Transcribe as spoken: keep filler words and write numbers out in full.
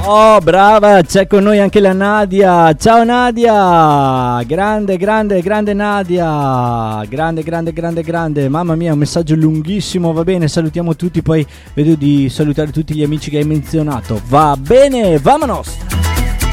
Oh, brava, c'è con noi anche la Nadia. Ciao Nadia, grande, grande, grande Nadia, grande, grande, grande, grande. Mamma mia, un messaggio lunghissimo, va bene, salutiamo tutti, poi vedo di salutare tutti gli amici che hai menzionato. Va bene, vamonos.